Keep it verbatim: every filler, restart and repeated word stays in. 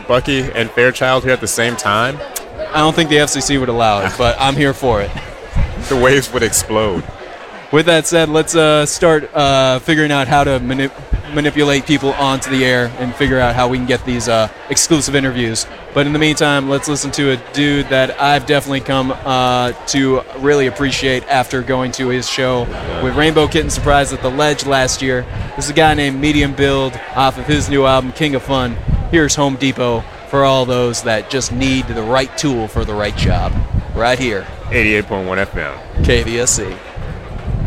Bucky and Fairchild here at the same time? I don't think the F C C would allow it, but I'm here for it. The waves would explode. With that said, let's uh, start uh, figuring out how to mani- manipulate people onto the air and figure out how we can get these uh, exclusive interviews. But in the meantime, let's listen to a dude that I've definitely come uh, to really appreciate after going to his show with Rainbow Kitten Surprise at the Ledge last year. This is a guy named Medium Build off of his new album, King of Fun. Here's Home Depot for all those that just need the right tool for the right job. Right here. eighty-eight point one F M. K V S C.